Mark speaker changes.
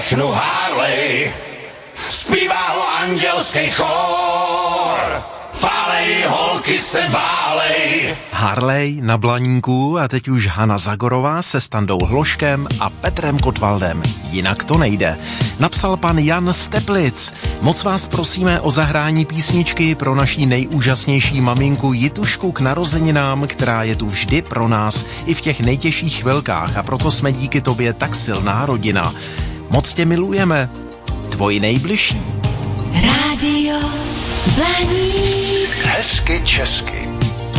Speaker 1: poslechnu Harley, zpívá ho andělský chor. Fálej, holky se válej.
Speaker 2: Harley na Blaníku a teď už Hana Zagorová se Standou Hloškem a Petrem Kotwaldem. Jinak to nejde. Napsal pan Jan z Teplic. Moc vás prosíme o zahrání písničky pro naší nejúžasnější maminku Jitušku k narozeninám, která je tu vždy pro nás i v těch nejtěžších chvilkách a proto jsme díky tobě tak silná rodina. Moc tě milujeme. Tvoji nejbližší.
Speaker 3: Rádio Blaník.
Speaker 1: Hezky česky.